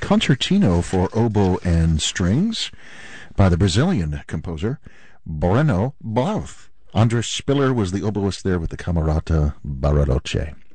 Concertino for Oboe and Strings by the Brazilian composer Breno Blau. Andres Spiller was the oboist there with the Camerata Bariloche.